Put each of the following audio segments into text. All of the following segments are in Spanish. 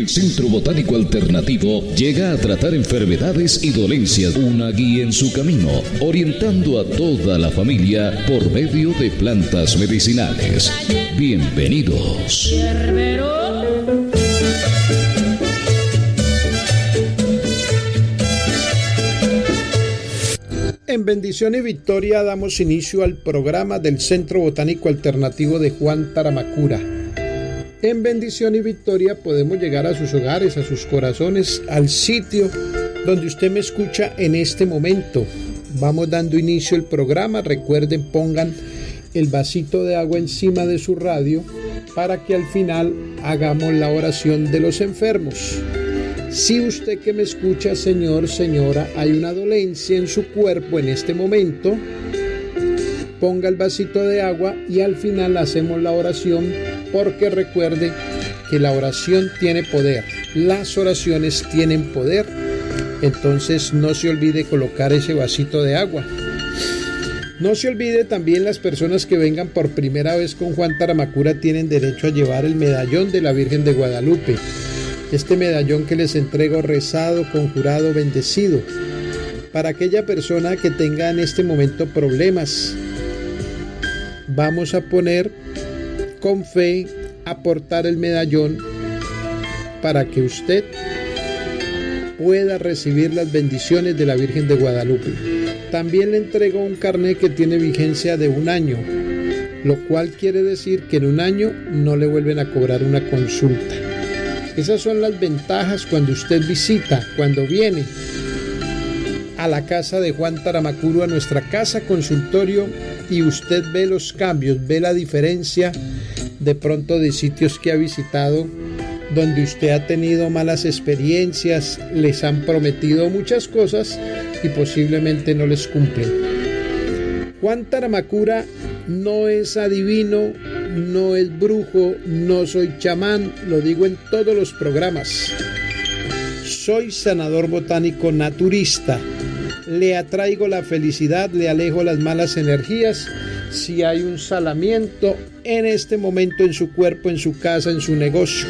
El Centro Botánico Alternativo llega a tratar enfermedades y dolencias, una guía en su camino, orientando a toda la familia por medio de plantas medicinales. Bienvenidos. En bendición y victoria damos inicio al programa del Centro Botánico Alternativo de Juan Taramacura. En bendición y victoria podemos llegar a sus hogares, a sus corazones, al sitio donde usted me escucha en este momento. Vamos dando inicio al programa. Recuerden, pongan el vasito de agua encima de su radio para que al final hagamos la oración de los enfermos. Si usted que me escucha, señor, señora, hay una dolencia en su cuerpo en este momento, ponga el vasito de agua y al final hacemos la oración, porque recuerde que la oración tiene poder, las oraciones tienen poder. Entonces no se olvide colocar ese vasito de agua. No se olvide también, las personas que vengan por primera vez con Juan Taramacura tienen derecho a llevar el medallón de la Virgen de Guadalupe. Este medallón que les entrego rezado, conjurado, bendecido, para aquella persona que tenga en este momento problemas. Vamos a poner con fe, aportar el medallón para que usted pueda recibir las bendiciones de la Virgen de Guadalupe. También le entrego un carnet que tiene vigencia de 1 año, lo cual quiere decir que en 1 año no le vuelven a cobrar una consulta. Esas son las ventajas cuando usted visita, cuando viene a la casa de Juan Taramacura, a nuestra casa consultorio, y usted ve los cambios, ve la diferencia de pronto de sitios que ha visitado, donde usted ha tenido malas experiencias, les han prometido muchas cosas y posiblemente no les cumplen. Juan Taramacura no es adivino, no es brujo, no soy chamán, lo digo en todos los programas. Soy sanador botánico naturista. Le atraigo la felicidad, le alejo las malas energías. Si hay un salamiento en este momento en su cuerpo, en su casa, en su negocio.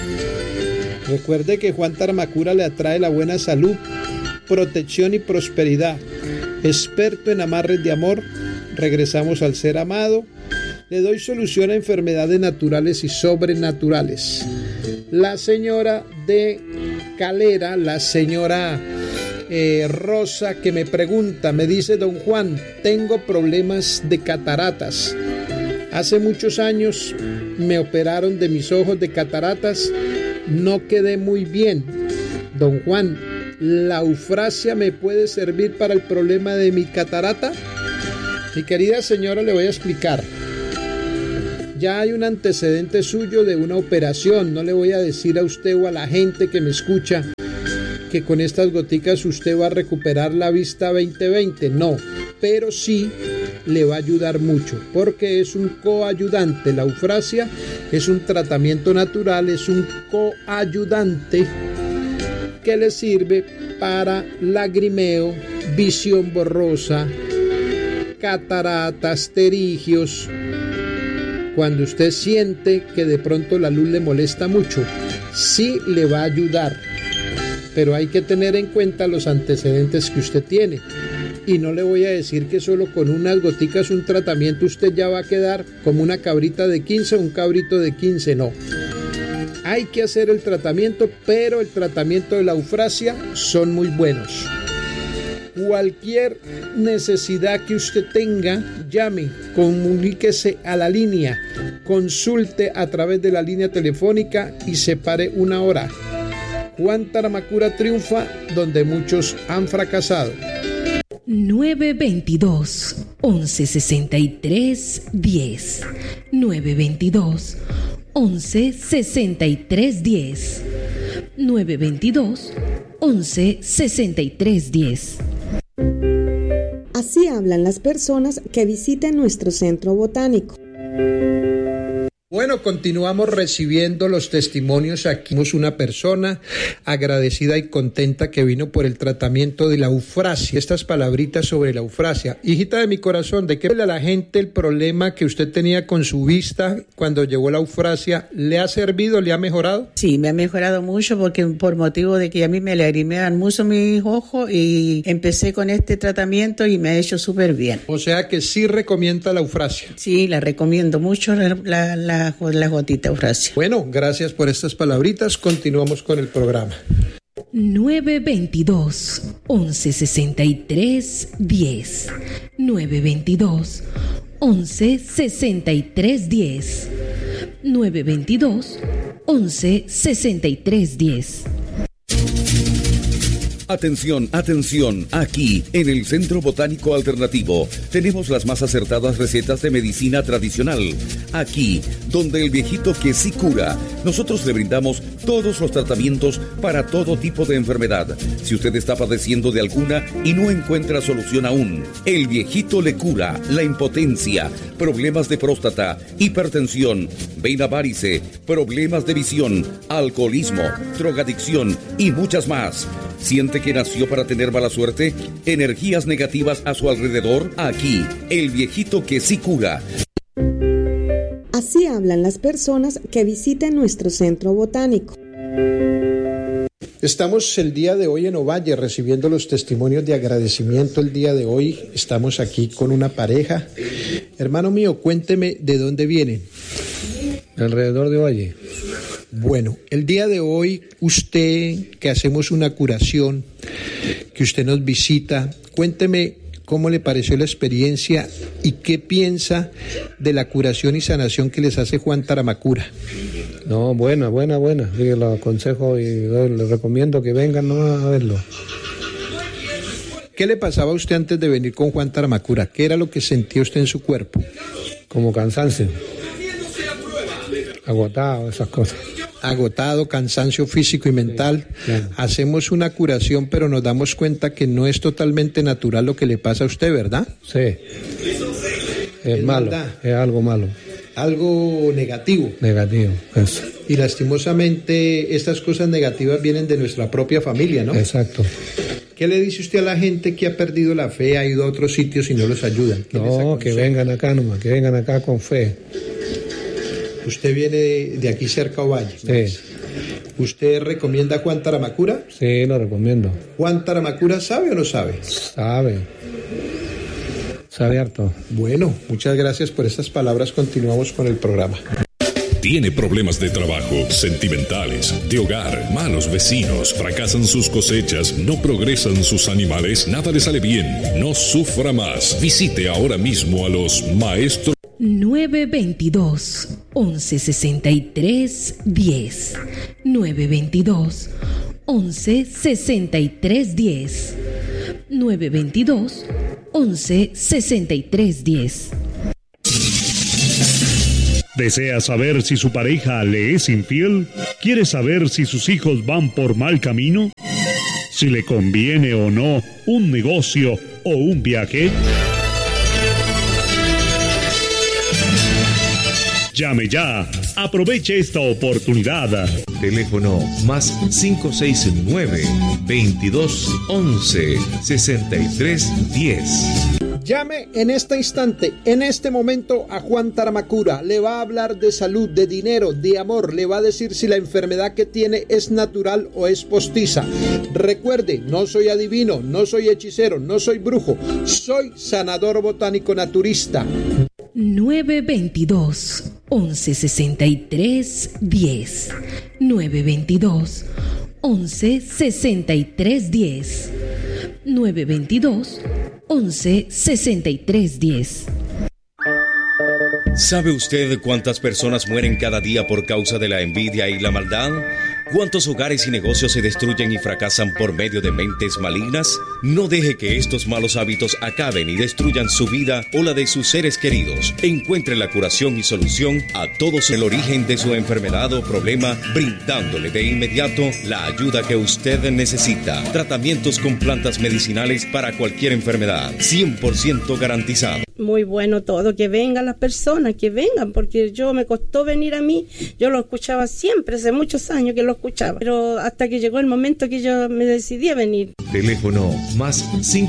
Recuerde que Juan Taramacura le atrae la buena salud, protección y prosperidad. Experto en amarres de amor, regresamos al ser amado. Le doy solución a enfermedades naturales y sobrenaturales. La señora de Calera, la señora Rosa, que me pregunta, me dice: don Juan, tengo problemas de cataratas. Hace muchos años me operaron de mis ojos de cataratas, no quedé muy bien. Don Juan, ¿la eufrasia me puede servir para el problema de mi catarata? Mi querida señora, le voy a explicar. Ya hay un antecedente suyo de una operación. No le voy a decir a usted o a la gente que me escucha que con estas goticas usted va a recuperar la vista 20/20. No, pero sí le va a ayudar mucho, porque es un coayudante. La eufrasia es un tratamiento natural, es un coayudante que le sirve para lagrimeo, visión borrosa, cataratas, pterigios. Cuando usted siente que de pronto la luz le molesta mucho, sí le va a ayudar, pero hay que tener en cuenta los antecedentes que usted tiene. Y no le voy a decir que solo con unas goticas, un tratamiento, usted ya va a quedar como una cabrita de 15 o un cabrito de 15, no. Hay que hacer el tratamiento, pero el tratamiento de la eufrasia son muy buenos. Cualquier necesidad que usted tenga, llame, comuníquese a la línea, consulte a través de la línea telefónica y separe 1 hora. Juan Taramacura triunfa donde muchos han fracasado. 922 1163 10 922 1163 10 922 1163 10. Así hablan las personas que visiten nuestro centro botánico. Bueno, continuamos recibiendo los testimonios. Aquí tenemos una persona agradecida y contenta que vino por el tratamiento de la eufrasia. Estas palabritas sobre la eufrasia. Hijita de mi corazón, ¿de qué habla a la gente el problema que usted tenía con su vista cuando llegó la eufrasia? ¿Le ha servido? ¿Le ha mejorado? Sí, me ha mejorado mucho porque por motivo de que a mí me lagrimean mucho mis ojos y empecé con este tratamiento y me ha hecho súper bien. O sea que sí recomienda la eufrasia. Sí, la recomiendo mucho, la gotita eufrasia. Bueno, gracias por estas palabritas. Continuamos con el programa. 922-1163-10. 922-1163-10. 922-1163-10. Atención, atención, aquí en el Centro Botánico Alternativo tenemos las más acertadas recetas de medicina tradicional. Aquí, donde el viejito que sí cura, nosotros le brindamos todos los tratamientos para todo tipo de enfermedad. Si usted está padeciendo de alguna y no encuentra solución aún, el viejito le cura la impotencia, problemas de próstata, hipertensión, vena varice, problemas de visión, alcoholismo, drogadicción y muchas más. ¿Siente que nació para tener mala suerte? ¿Energías negativas a su alrededor? Aquí, el viejito que sí cura. Así hablan las personas que visitan nuestro centro botánico. Estamos el día de hoy en Ovalle recibiendo los testimonios de agradecimiento. El día de hoy estamos aquí con una pareja. Hermano mío, cuénteme de dónde vienen. Alrededor de Ovalle. Bueno, el día de hoy usted, que hacemos una curación, que usted nos visita, cuénteme cómo le pareció la experiencia y qué piensa de la curación y sanación que les hace Juan Taramacura. No, buena. Sí, lo aconsejo y les recomiendo que vengan nomás a verlo. ¿Qué le pasaba a usted antes de venir con Juan Taramacura? ¿Qué era lo que sentía usted en su cuerpo? Como cansancio. Agotado, esas cosas. Agotado, cansancio físico y mental. Sí, claro. Hacemos una curación, pero nos damos cuenta que no es totalmente natural lo que le pasa a usted, ¿verdad? Sí. Es malo, maldad. es algo malo. Algo negativo. Negativo, eso. Y lastimosamente estas cosas negativas vienen de nuestra propia familia, ¿no? Exacto. ¿Qué le dice usted a la gente que ha perdido la fe, ha ido a otros sitios y no los ayudan? No, que vengan acá nomás, que vengan acá con fe. Usted viene de aquí cerca a Ovalle. Sí. ¿Usted recomienda a Juan Taramacura? Sí, lo recomiendo. ¿Juan Taramacura sabe o no sabe? Sabe harto. Bueno, muchas gracias por estas palabras. Continuamos con el programa. Tiene problemas de trabajo, sentimentales, de hogar, malos vecinos, fracasan sus cosechas, no progresan sus animales, nada le sale bien, no sufra más. Visite ahora mismo a los maestros. 922-1163-10. 922-1163-10. 922-1163-10. ¿Desea saber si su pareja le es infiel? ¿Quiere saber si sus hijos van por mal camino? ¿Si le conviene o no un negocio o un viaje? Llame ya. Aproveche esta oportunidad. Teléfono más 569-2211-6310. Llame en este instante, en este momento a Juan Taramacura. Le va a hablar de salud, de dinero, de amor. Le va a decir si la enfermedad que tiene es natural o es postiza. Recuerde, no soy adivino, no soy hechicero, no soy brujo. Soy sanador botánico naturista. 922-1163-10. 922-1163-10. 922-1163-10. ¿Sabe usted cuántas personas mueren cada día por causa de la envidia y la maldad? ¿Cuántos hogares y negocios se destruyen y fracasan por medio de mentes malignas? No deje que estos malos hábitos acaben y destruyan su vida o la de sus seres queridos. Encuentre la curación y solución a todos el origen de su enfermedad o problema, brindándole de inmediato la ayuda que usted necesita. Tratamientos con plantas medicinales para cualquier enfermedad, 100% garantizado. Muy bueno todo, que vengan las personas, que vengan, porque me costó venir a mí. Yo lo escuchaba siempre, hace muchos años que lo escuchaba, pero hasta que llegó el momento que yo me decidí a venir. Teléfono más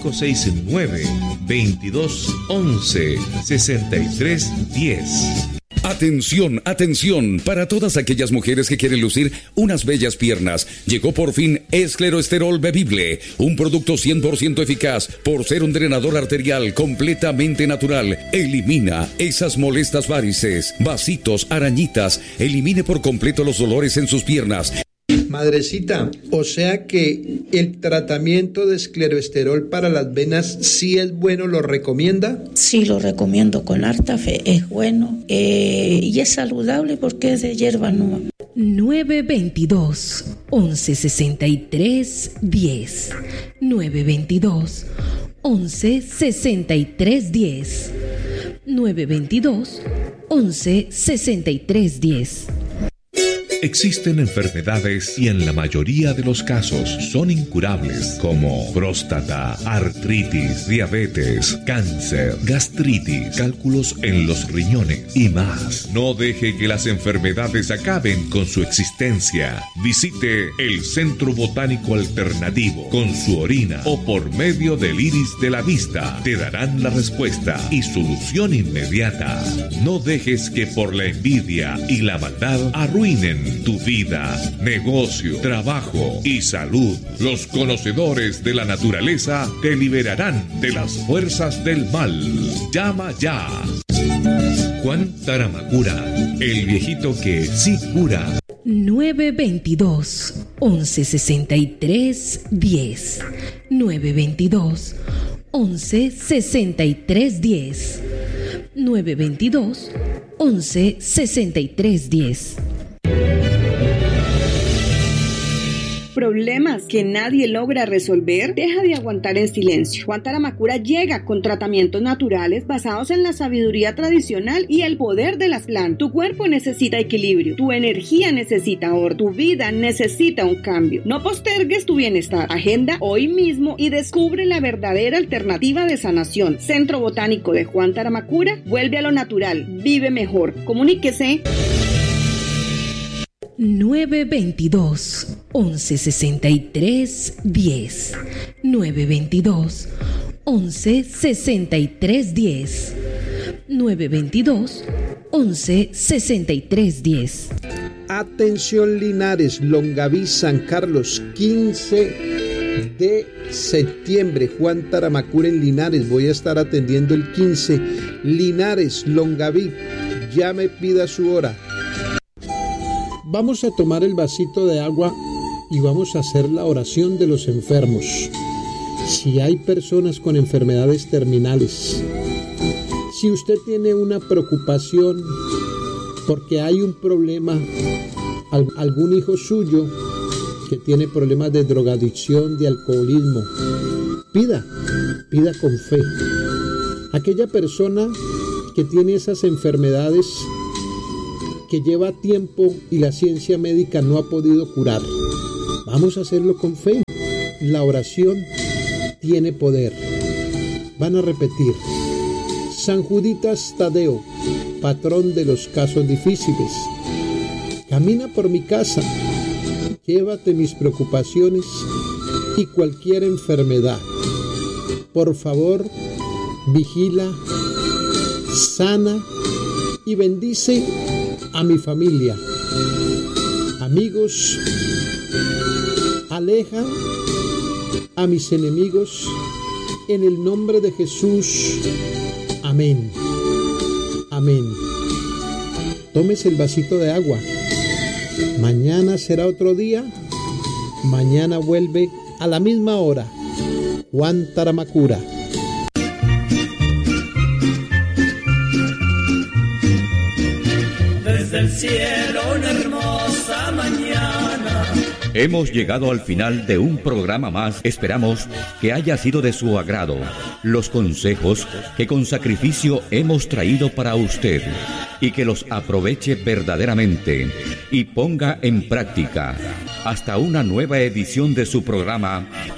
569-2211-6310. Atención, atención, para todas aquellas mujeres que quieren lucir unas bellas piernas, llegó por fin Escleroesterol Bebible, un producto 100% eficaz por ser un drenador arterial completamente natural. Elimina esas molestas varices, vasitos, arañitas, elimine por completo los dolores en sus piernas. Madrecita, o sea que el tratamiento de escleroesterol para las venas sí es bueno, ¿lo recomienda? Sí, lo recomiendo con harta fe, es bueno y es saludable porque es de hierba nueva. 922-1163-10 922-1163-10 922-1163-10. Existen enfermedades y en la mayoría de los casos son incurables, como próstata, artritis, diabetes, cáncer, gastritis, cálculos en los riñones y más. No deje que las enfermedades acaben con su existencia. Visite el Centro Botánico Alternativo con su orina o por medio del iris de la vista. Te darán la respuesta y solución inmediata. No dejes que por la envidia y la maldad arruinen tu vida, negocio, trabajo y salud. Los conocedores de la naturaleza te liberarán de las fuerzas del mal. Llama ya. Juan Taramacura, el viejito que sí cura. 922-1163-10 922-1163-10 922-1163-10. ¿Problemas que nadie logra resolver? Deja de aguantar en silencio. Juan Taramacura llega con tratamientos naturales basados en la sabiduría tradicional y el poder de las plantas. Tu cuerpo necesita equilibrio, tu energía necesita orden, tu vida necesita un cambio. No postergues tu bienestar. Agenda hoy mismo y descubre la verdadera alternativa de sanación. Centro Botánico de Juan Taramacura, vuelve a lo natural, vive mejor. Comuníquese. 922-1163-10 922-1163-10 922-1163-10. Atención Linares, Longaví, San Carlos, 15 de septiembre, Juan Taramacura en Linares, voy a estar atendiendo el 15, Linares, Longaví, llame, pida su hora. Vamos a tomar el vasito de agua y vamos a hacer la oración de los enfermos. Si hay personas con enfermedades terminales, si usted tiene una preocupación porque hay un problema, algún hijo suyo que tiene problemas de drogadicción, de alcoholismo, pida con fe. Aquella persona que tiene esas enfermedades que lleva tiempo y la ciencia médica no ha podido curar, vamos a hacerlo con fe. La oración tiene poder. Van a repetir: San Juditas Tadeo, patrón de los casos difíciles, camina por mi casa, llévate mis preocupaciones y cualquier enfermedad. Por favor, vigila, sana y bendice a mi familia, amigos, aleja a mis enemigos, en el nombre de Jesús. Amén. Amén. Tómese el vasito de agua. Mañana será otro día. Mañana vuelve a la misma hora. Juan Taramacura. Desde el cielo una hermosa mañana Hemos llegado al final de un programa más. Esperamos que haya sido de su agrado los consejos que con sacrificio hemos traído para usted y que los aproveche verdaderamente y ponga en práctica. Hasta una nueva edición de su programa